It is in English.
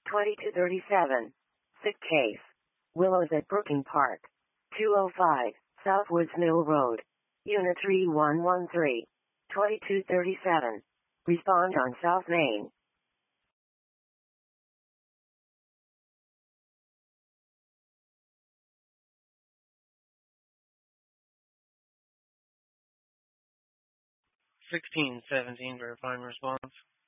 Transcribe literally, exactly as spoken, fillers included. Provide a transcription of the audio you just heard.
twenty-two thirty-seven. Sick case. Willows at Brooking Park. two oh five, Southwoods Mill Road. Unit three one one three. twenty-two thirty-seven. Respond on South Main. sixteen seventeen, verifying response.